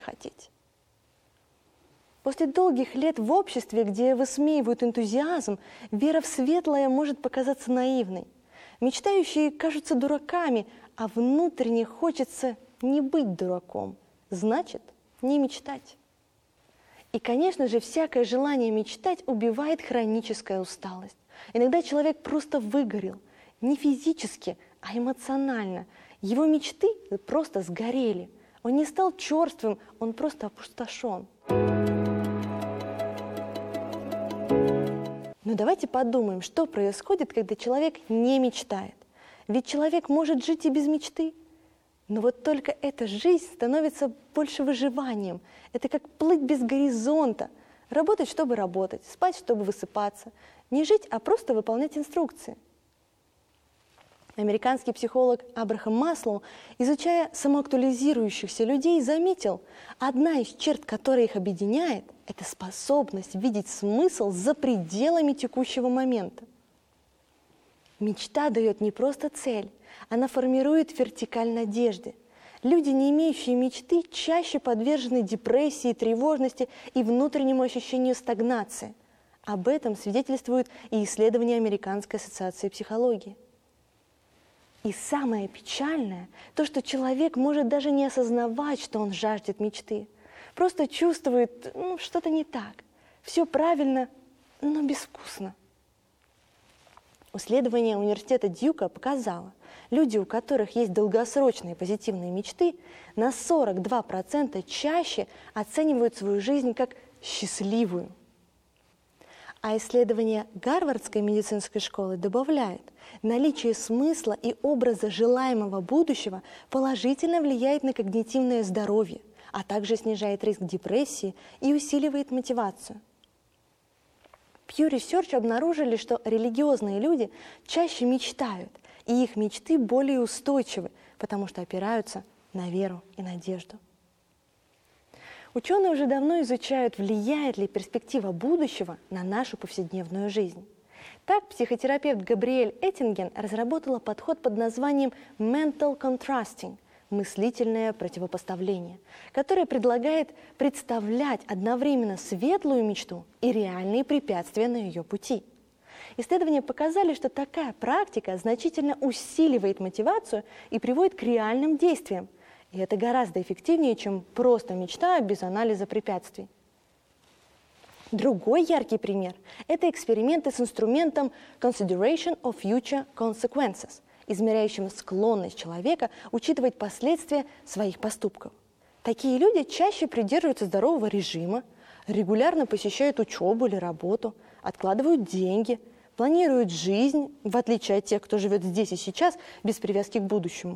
хотеть. После долгих лет в обществе, где высмеивают энтузиазм, вера в светлое может показаться наивной. Мечтающие кажутся дураками, а внутренне хочется не быть дураком. Значит, не мечтать. И, конечно же, всякое желание мечтать убивает хроническая усталость. Иногда человек просто выгорел. Не физически, а эмоционально. Его мечты просто сгорели. Он не стал черствым, он просто опустошен. Но давайте подумаем, что происходит, когда человек не мечтает. Ведь человек может жить и без мечты. Но вот только эта жизнь становится больше выживанием. Это как плыть без горизонта. Работать, чтобы работать, спать, чтобы высыпаться. Не жить, а просто выполнять инструкции. Американский психолог Абрахам Маслоу, изучая самоактуализирующихся людей, заметил, одна из черт, которая их объединяет, это способность видеть смысл за пределами текущего момента. Мечта дает не просто цель, она формирует вертикаль надежды. Люди, не имеющие мечты, чаще подвержены депрессии, тревожности и внутреннему ощущению стагнации. Об этом свидетельствуют и исследования Американской ассоциации психологии. И самое печальное, то, что человек может даже не осознавать, что он жаждет мечты. Просто чувствует, что-то не так. Все правильно, но безвкусно. Исследование университета Дьюка показало, люди, у которых есть долгосрочные позитивные мечты, на 42% чаще оценивают свою жизнь как счастливую. А исследование Гарвардской медицинской школы добавляет, наличие смысла и образа желаемого будущего положительно влияет на когнитивное здоровье, а также снижает риск депрессии и усиливает мотивацию. Pew Research обнаружили, что религиозные люди чаще мечтают, и их мечты более устойчивы, потому что опираются на веру и надежду. Ученые уже давно изучают, влияет ли перспектива будущего на нашу повседневную жизнь. Так, психотерапевт Габриэль Эттинген разработала подход под названием «mental contrasting» – мыслительное противопоставление, которое предлагает представлять одновременно светлую мечту и реальные препятствия на ее пути. Исследования показали, что такая практика значительно усиливает мотивацию и приводит к реальным действиям. И это гораздо эффективнее, чем просто мечта без анализа препятствий. Другой яркий пример – это эксперименты с инструментом Consideration of Future Consequences, измеряющим склонность человека учитывать последствия своих поступков. Такие люди чаще придерживаются здорового режима, регулярно посещают учебу или работу, откладывают деньги, планируют жизнь, в отличие от тех, кто живет здесь и сейчас, без привязки к будущему.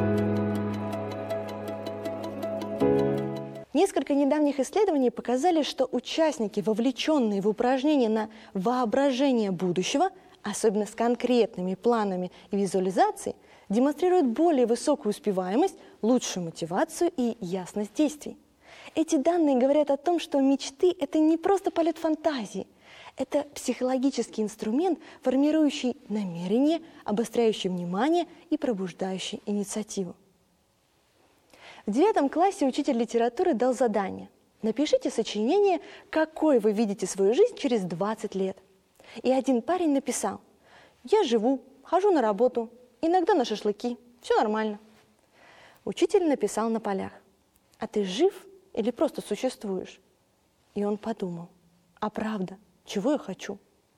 Несколько недавних исследований показали, что участники, вовлеченные в упражнения на воображение будущего, особенно с конкретными планами и визуализацией, демонстрируют более высокую успеваемость, лучшую мотивацию и ясность действий. Эти данные говорят о том, что мечты – это не просто полет фантазии, это психологический инструмент, формирующий намерение, обостряющий внимание и пробуждающий инициативу. В 9 классе учитель литературы дал задание. Напишите сочинение, какой вы видите свою жизнь через 20 лет. И один парень написал: «Я живу, хожу на работу, иногда на шашлыки, все нормально». Учитель написал на полях: «А ты жив или просто существуешь?» И он подумал: «А правда, чего я хочу?»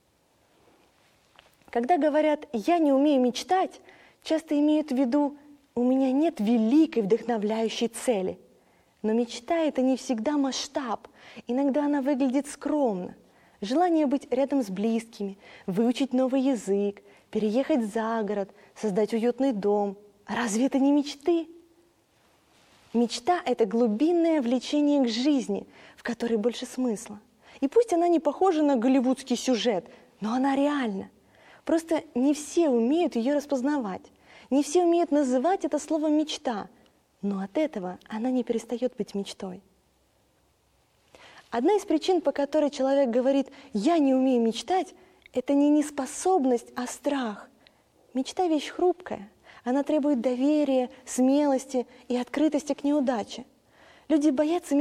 Когда говорят «я не умею мечтать», часто имеют в виду «у меня нет великой вдохновляющей цели». Но мечта – это не всегда масштаб, иногда она выглядит скромно. Желание быть рядом с близкими, выучить новый язык, переехать за город, создать уютный дом. Разве это не мечты? Мечта – это глубинное влечение к жизни, в которой больше смысла. И пусть она не похожа на голливудский сюжет, но она реальна. Просто не все умеют ее распознавать. Не все умеют называть это слово «мечта», но от этого она не перестает быть мечтой. Одна из причин, по которой человек говорит «я не умею мечтать», это не неспособность, а страх. Мечта – вещь хрупкая, она требует доверия, смелости и открытости к неудаче. Люди боятся